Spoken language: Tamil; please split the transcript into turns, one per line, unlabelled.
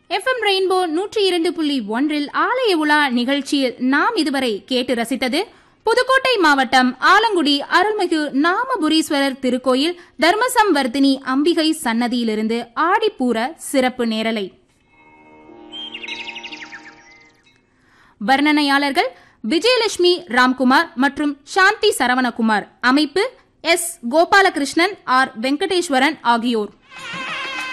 எஃப்எம் ரெயின்போ 102.1 ஆலய உலா நிகழ்ச்சியில் நாம் இதுவரை கேட்டு ரசித்தது புதுக்கோட்டை மாவட்டம் ஆலங்குடி அருள்மிகு நாமபுரீஸ்வரர் திருக்கோயில் தர்மசம்வர்த்தினி அம்பிகை சன்னதியிலிருந்து ஆடிப்பூர சிறப்பு நேரலை. வர்ணனையாளர்கள் விஜயலட்சுமி ராம்குமார் மற்றும் சாந்தி சரவணகுமார். அமைப்பு எஸ் கோபாலகிருஷ்ணன், ஆர் வெங்கடேஸ்வரன் ஆகியோர்.